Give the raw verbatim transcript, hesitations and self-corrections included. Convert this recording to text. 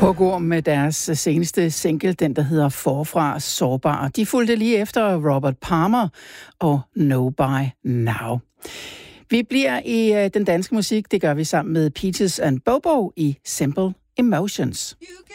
Hugorm med deres seneste single, den der hedder Forfra Sårbar. De fulgte lige efter Robert Palmer og No By Now. Vi bliver i den danske musik, det gør vi sammen med Peaches and Bobo i Simple Emotions.